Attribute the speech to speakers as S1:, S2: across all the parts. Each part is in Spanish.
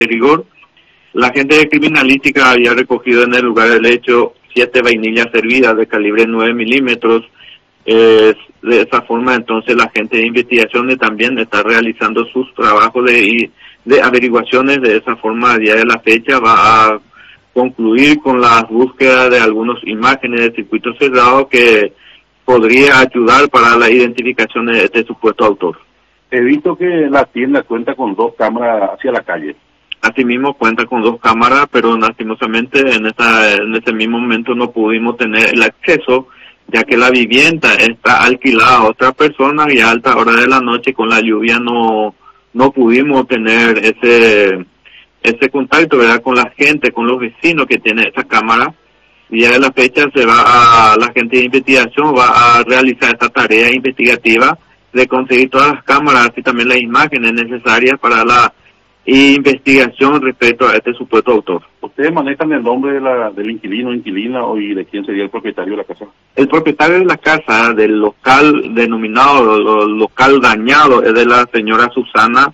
S1: rigor. La gente de criminalística había recogido en el lugar del hecho 7 vainillas servidas de calibre 9 milímetros. De esa forma, entonces, la gente de investigaciones también está realizando sus trabajos de averiguaciones. De esa forma, a día de la fecha, va a concluir con la búsqueda de algunas imágenes de circuito cerrado que podría ayudar para la identificación de este supuesto autor.
S2: He visto que la tienda cuenta con 2 cámaras hacia la calle.
S1: Asimismo cuenta con 2 cámaras, pero lastimosamente en ese mismo momento no pudimos tener el acceso, ya que la vivienda está alquilada a otra persona y a alta hora de la noche con la lluvia no pudimos tener ese contacto, ¿verdad?, con la gente, con los vecinos que tienen esa cámara. Y ya de la fecha la gente de investigación va a realizar esta tarea investigativa de conseguir todas las cámaras y también las imágenes necesarias para la investigación respecto a este supuesto autor.
S2: ¿Ustedes manejan el nombre del inquilino, inquilina y de quién sería el propietario de la casa?
S1: El propietario de la casa, del local denominado local dañado, es de la señora Susana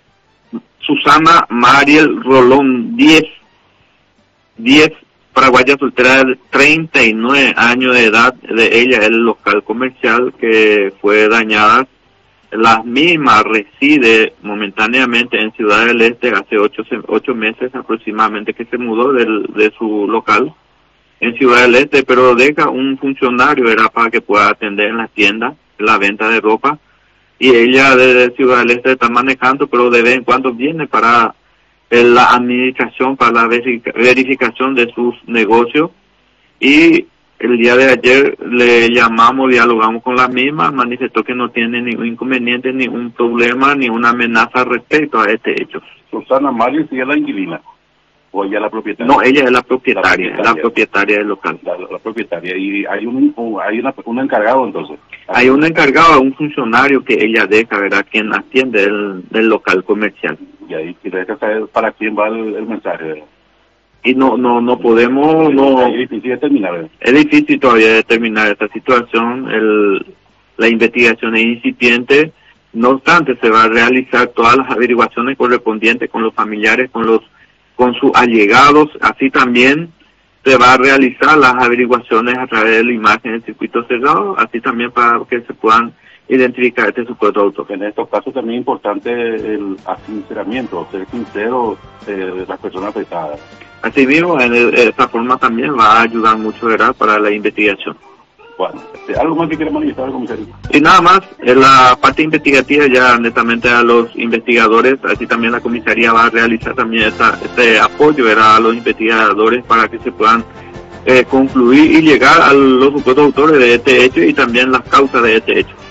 S1: Mariel Rolón 10, paraguaya soltera de 39 años de edad. De ella el local comercial que fue dañada. La misma reside momentáneamente en Ciudad del Este, hace 8 meses aproximadamente que se mudó de su local en Ciudad del Este, pero deja un funcionario, era para que pueda atender en la tienda, la venta de ropa, y ella desde Ciudad del Este está manejando, pero de vez en cuando viene para la administración, para la verificación de sus negocios. Y el día de ayer le llamamos, dialogamos con la misma, manifestó que no tiene ningún inconveniente, ningún problema, ni una amenaza respecto a este hecho.
S2: ¿Susana Mario sería la inquilina o ella la propietaria?
S1: No, ella es la propietaria del local.
S2: La propietaria. ¿Y hay un encargado entonces?
S1: Hay un encargado, un funcionario que ella deja, ¿verdad?, quien atiende el local comercial.
S2: Y ahí deja saber para quién va el mensaje, ¿verdad?
S1: Y no podemos,
S2: es difícil determinar, ¿verdad?
S1: Es difícil todavía determinar esta situación. La investigación es incipiente. No obstante, se va a realizar todas las averiguaciones correspondientes con los familiares, con sus allegados. Así también se va a realizar las averiguaciones a través de la imagen del circuito cerrado, así también para que se puedan identificar este supuesto autor.
S2: En estos casos también es importante el sinceramiento, ser sincero de las personas afectadas.
S1: Asimismo, de esta forma también va a ayudar mucho, ¿verdad?, para la investigación.
S2: Bueno, ¿algo más que quiera manifestar, comisario?
S1: Y nada más, en la parte investigativa ya netamente a los investigadores, así también la comisaría va a realizar también este apoyo, ¿verdad?, a los investigadores para que se puedan concluir y llegar a los supuestos autores de este hecho y también las causas de este hecho.